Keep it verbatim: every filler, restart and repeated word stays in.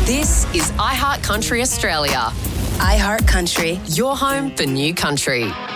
This is iHeart Country Australia. iHeart Country. Your home for new country.